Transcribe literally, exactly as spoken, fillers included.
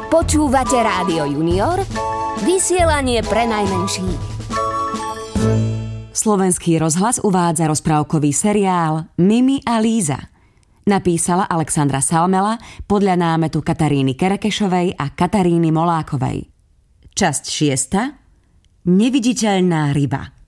Počúvate Rádio Junior, vysielanie pre najmenších. Slovenský rozhlas uvádza rozprávkový seriál Mimi a Líza. Napísala Alexandra Salmela podľa námetu Kataríny Kerekešovej a Kataríny Molákovej. Časť šiesta. Neviditeľná ryba.